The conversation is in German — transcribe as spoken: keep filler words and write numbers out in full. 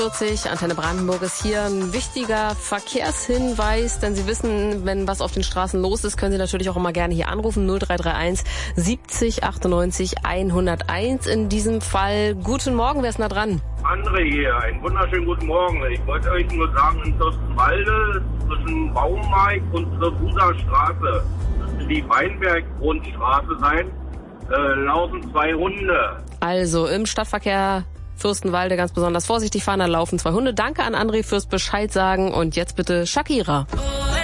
vierzig, Antenne Brandenburg ist hier ein wichtiger Verkehrshinweis, denn Sie wissen, wenn was auf den Straßen los ist, können Sie natürlich auch immer gerne hier anrufen, null drei drei eins siebzig achtundneunzig hunderteins in diesem Fall. Guten Morgen, wer ist da dran? André hier, einen wunderschönen guten Morgen. Ich wollte euch nur sagen, in Fürstenwalde zwischen Baumarkt und Trefuser Straße, müsste die Weinberg-Grundstraße sein, äh, laufen zwei Hunde. Also im Stadtverkehr Fürstenwalde ganz besonders vorsichtig fahren, da laufen zwei Hunde. Danke an André fürs Bescheid sagen und jetzt bitte Shakira.